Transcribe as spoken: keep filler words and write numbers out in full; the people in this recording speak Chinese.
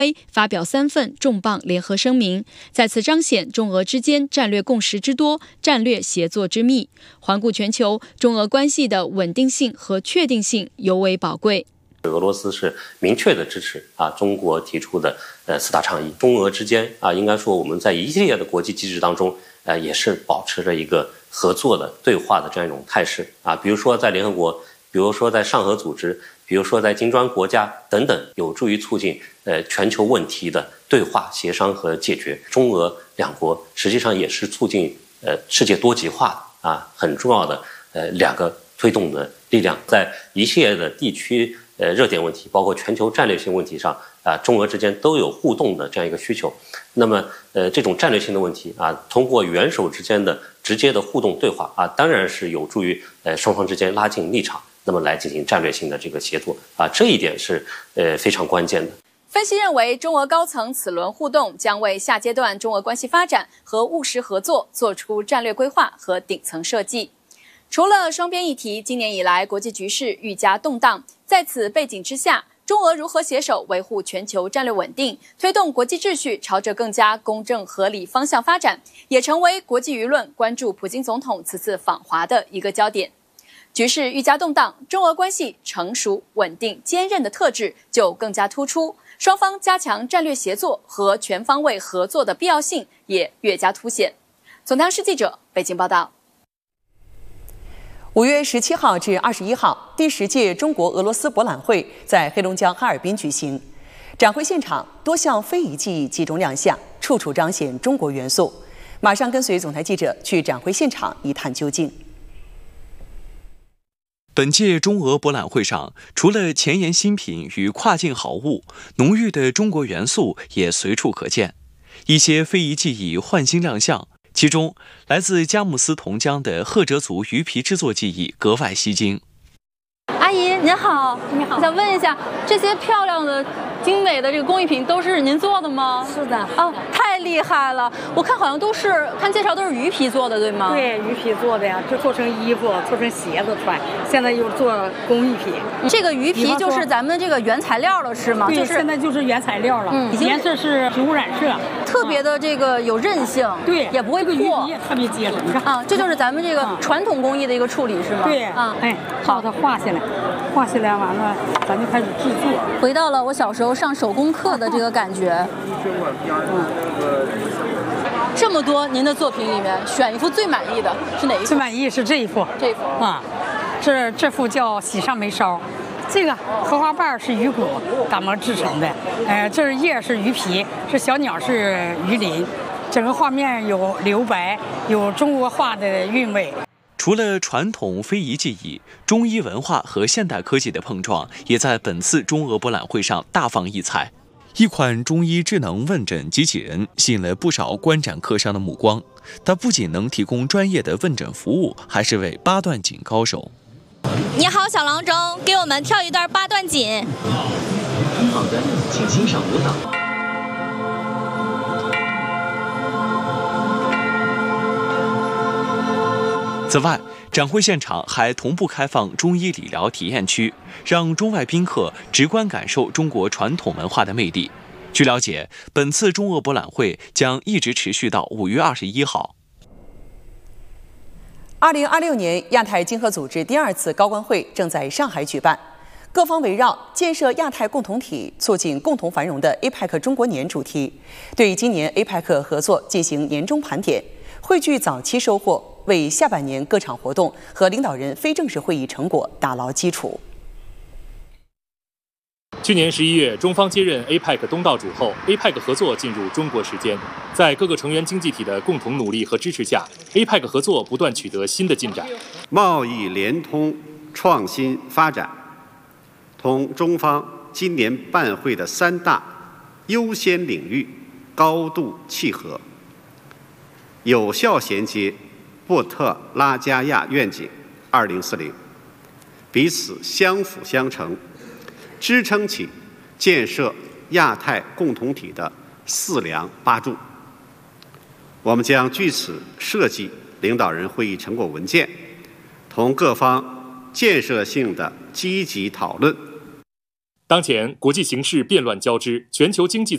发表三份重磅联合声明，再次彰显中俄之间战略共识之多、战略协作之密。环顾全球，中俄关系的稳定性和确定性尤为宝贵。 俄罗斯是明确的支持啊中国提出的呃四大倡议，中俄之间啊应该说我们在一系列的国际机制当中，呃也是保持着一个合作的对话的这样一种态势啊，比如说在联合国，比如说在上合组织，比如说在金砖国家等等，有助于促进呃全球问题的对话、协商和解决。中俄两国实际上也是促进呃世界多极化的啊很重要的呃两个推动的力量，在一系列的地区呃热点问题，包括全球战略性问题上啊，中俄之间都有互动的这样一个需求。那么呃这种战略性的问题啊，通过元首之间的直接的互动对话啊，当然是有助于呃双方之间拉近立场，那么来进行战略性的这个协作啊，这一点是呃非常关键的。 分析认为，中俄高层此轮互动将为下阶段中俄关系发展和务实合作做出战略规划和顶层设计。除了双边议题，今年以来国际局势愈加动荡，在此背景之下，中俄如何携手维护全球战略稳定，推动国际秩序朝着更加公正合理方向发展，也成为国际舆论关注普京总统此次访华的一个焦点。局势愈加动荡，中俄关系成熟、稳定、坚韧的特质就更加突出，双方加强战略协作和全方位合作的必要性也越加凸显。总台央视记者北京报道。 五月十七号至二十一号，第十届中国俄罗斯博览会在黑龙江哈尔滨举行。展会现场，多项非遗技艺集中亮相，处处彰显中国元素。马上跟随总台记者去展会现场一探究竟。 本届中俄博览会上，除了前沿新品与跨境好物，浓郁的中国元素也随处可见。一些非遗技艺焕新亮相，其中来自佳木斯同江的赫哲族鱼皮制作技艺格外吸睛。 阿姨您好，你好，我想问一下，这些漂亮的、精美的这个工艺品都是您做的吗？ 是的。 哦，太厉害了！我看好像都是，看介绍都是鱼皮做的，对吗？ 对，鱼皮做的呀，就做成衣服、做成鞋子穿。现在又做工艺品。 这个鱼皮就是咱们这个原材料了，是吗？ 对， 就是现在就是原材料了。嗯，颜色是植物染色， 特别的这个有韧性， 对， 也不会破， 这个鱼皮也特别结实。你看啊，这就是咱们这个传统工艺的一个处理，是吗？ 对， 啊， 哎，把它画下来。画下来完了，咱就开始制作。 回到了我小时候上手工课的这个感觉。 嗯， 这么多您的作品里面，选一幅最满意的是哪一幅？ 最满意是这一幅。 这一幅啊，这这幅叫《喜上眉梢》，这个荷花瓣是鱼骨打磨制成的，呃，这是叶是鱼皮，这小鸟是鱼鳞，整个画面有留白，有中国画的韵味。 除了传统非遗技艺，中医文化和现代科技的碰撞也在本次中俄博览会上大放异彩。一款中医智能问诊机器人吸引了不少观展客商的目光。它不仅能提供专业的问诊服务，还是位八段锦高手。 你好，小郎中，给我们跳一段八段锦。 好的，请欣赏舞蹈。 此外，展会现场还同步开放中医理疗体验区，让中外宾客直观感受中国传统文化的魅力。据了解，本次中俄博览会将一直持续到五月二十一号。 二零二六年亚太经合组织第二次高官会正在上海举办，各方围绕建设亚太共同体、促进共同繁荣的 A P E C 中国年主题，对今年 A P E C 合作进行年终盘点，汇聚早期收获，为下半年各场活动和领导人非正式会议成果打牢基础。 去年十一月，中方接任 A P E C 东道主后 ，A P E C 合作进入中国时间。在各个成员经济体的共同努力和支持下 ，A P E C 合作不断取得新的进展。 贸易联通、创新发展，同中方今年办会的三大优先领域高度契合，有效衔接布特拉加亚愿景二零四零，彼此相辅相成，支撑起建设亚太共同体的四梁八柱。我们将据此设计领导人会议成果文件，同各方建设性的积极讨论。 当前国际形势变乱交织，全球经济